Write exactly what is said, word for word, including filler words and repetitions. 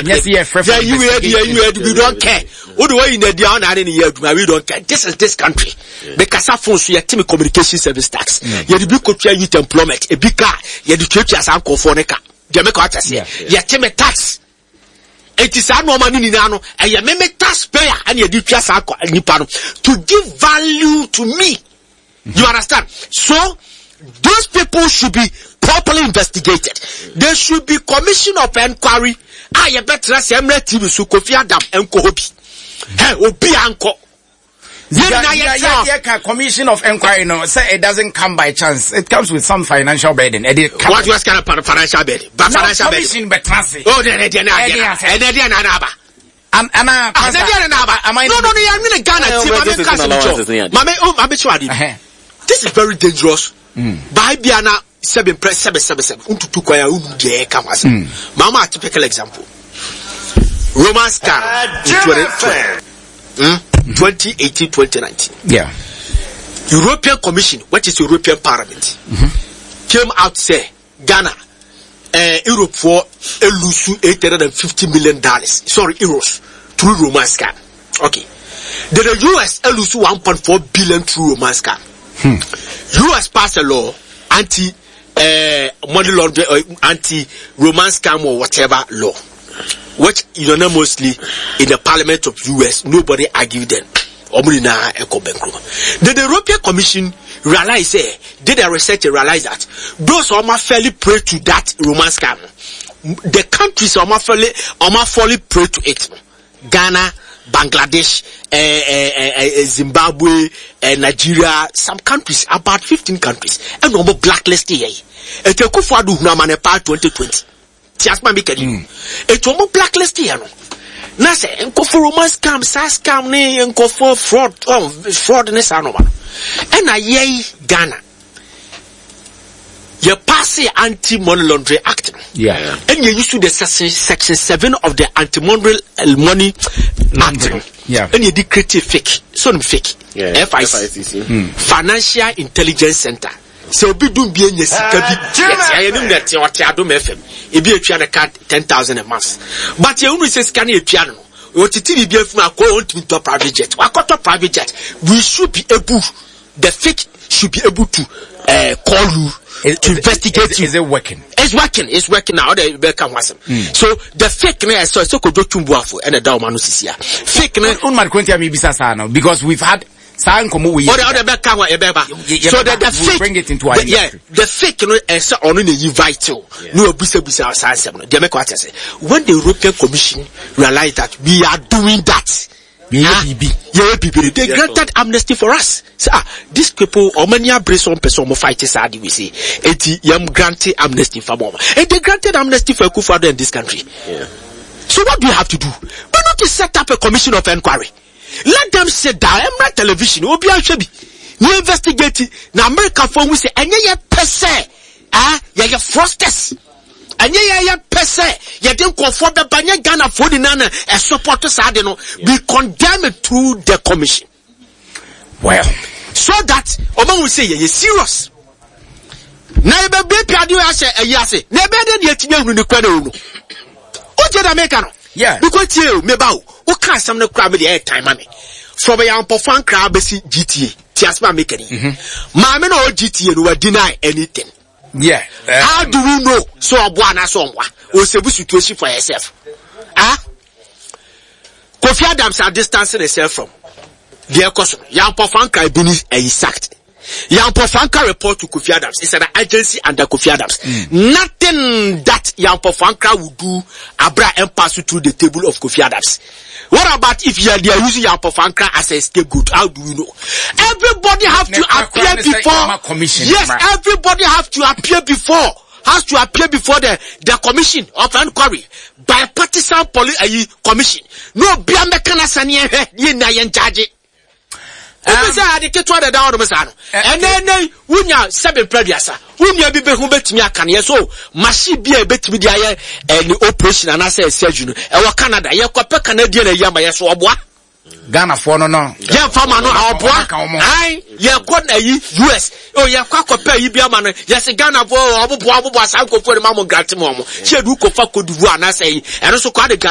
Yes, yeah, yeah, you had, yeah, you had, we don't care. What do you need? We don't care. This is this country. Because I phone so your team communication service tax. You the big country youth employment, a big car, you the church as uncle for neka. You make what I say. You team tax. It is no money in ano, and you make taxpayer and you do just to give value to me. You understand? So those people should be properly investigated. There should be commission of inquiry. I better say T V so Kofi Adam and Kohobi. Hey, Obi Anko. Yeah, yeah, yeah, yeah, commission of inquiry, no, say it doesn't come by chance. It comes with some financial burden. What was kind of financial burden? But no, financial commission, but transfer. Oh, then again, and then another. And and I, no, no, no, I'm in a Ghana team. Mama, oh, I'm sure. This is very dangerous. By Biana, seven press, seven, seven, seven. Unto two choir, unto the camas. Mama, a typical example. Roman scar. twenty eighteen to twenty nineteen. Yeah. European Commission, what is European Parliament, mm-hmm. came out say Ghana, uh, Europe for a lose eight hundred fifty million dollars. Sorry, euros through Roman scam. Okay. Then the U S lose one point four billion through Roman scam. Hmm. U S passed a law anti uh, money laundering, uh, anti Roman scam or whatever law, which unanimously in the Parliament of U S nobody argued them. Then the European Commission realized, eh, did a research and realized that those who are fairly prey to that Roman scam, the countries are fairly, are fairly prey to it. Ghana, Bangladesh, eh, eh, eh, Zimbabwe, eh, Nigeria, some countries, about fifteen countries, and no more blacklisted here. Et a kufuadu hunamane pa twenty twenty. Tiasma make it. Et no more blacklisted here. Na se enko for Roman scam, sa scam ne enko for fraud, oh, fraud ne sa no man. And na ye Ghana. You pass the Anti-Money Laundering Act. Yeah. And you used to the section, section seven of the Anti-Money Money Act. Yeah. And you did create fake. So fake. Yeah. F I C. Mm. Financial Intelligence Center. So be doing be in your yes, I know that you are Tiadum F M. It be a piano card ten thousand a month. But you only say scanning a piano. What it be from a go on to a private jet. What got a private jet? We should be able, the fake should be able to uh, call you. Is, to is, investigate is, you. Is it working? It's working. It's working now. They become awesome. Mm. So the fake ne so so could do tumbuafo and the down manusia. Fake ne unman kwenti ami bisa sana because we've had sign komo we. Or the other back wa ebeba. So the the fake bring it into our but, yeah, the fake no is on the vital. No busa busa science. They make what I say. When the European Commission realized that we are doing that. Ah, yeah, people, they granted amnesty for us. So, ah, these people, or many are brace on person more fighters, we say, eighty yam granted amnesty for more. And they granted amnesty for Kufuor in this country. Yeah. So what do you have to do? Why not to set up a commission of inquiry? Let them sit down, I'm not television, Obi Anshabi. You investigate it. Now America phone we say, and yeah, per se, ah, yeah, yeah, frosters. And yeah, yeah, per se, you didn't conform the Banya Ghana for the Nana and support us, I don't know, be condemned through the commission. Well, so that, Oman will say, you're serious. Now, baby, I do say, yes, never did yet you in the cradle. What did I make? Yeah, because you, maybe, who can't some no crab with the airtime money from a young fan crab, G T A, Tiasma make it. Mamma or G T A will deny anything. Yeah. Uh, How do we know? So a buana somewhere. Or say situation for yourself. Ah? Kofi Adams are distancing himself from the question. Young Pofanka Benin is sacked. Young Pofanka report to Kofi Adams. It's an agency under Kofi Adams. Mm. Nothing that Young Pofanka will do abra and pass through the table of Kofi Adams. What about if you are, they are using Young Pofanka as a scapegoat? How do we know? Everybody have to appear before. Yes, everybody have to appear before. Has to appear before the, the commission of inquiry. Bipartisan poli, uh, commission. No, be a mechanism here, you know, you judge it. And then, when you seven previous, when you be who bet me, I can yes, so must be a bit with the and operation and I say surgeon, and Canada, you got Canadian Yama, yes, or what? Ghana for no, no, yeah, for man, our boy, I, yeah, got a U S, oh, yeah, quack pay you be a man, yes, a Ghana for Abu Abu was uncle for the mamma Gratimomo. She do could do one, I say, and also quite a